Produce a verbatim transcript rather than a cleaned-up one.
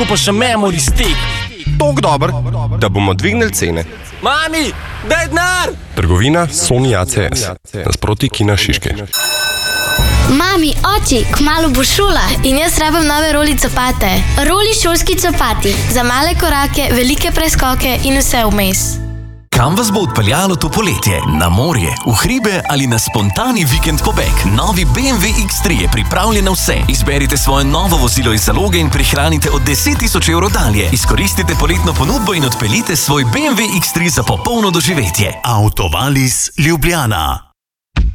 kupa še memory stick. Tok dober, da bomo dvignili cene. Mami, daj denar! Trgovina Sony A C S, nasproti Kina Šiške. Mami, oči, kmalu bo šola in jaz rabim nove roli copate. Roli šolski copati, za male korake, velike preskoke in vse vmes. Kam vas bo odpeljalo to poletje? Na morje, v hribe ali na spontani vikend pobeg? Novi B M W X tri je pripravljen na vse. Izberite svoje novo vozilo iz zaloge in prihranite od deset tisoč evrov dalje. Izkoristite poletno ponudbo in odpeljite svoj B M W X tri za popolno doživetje. Autovalis Ljubljana.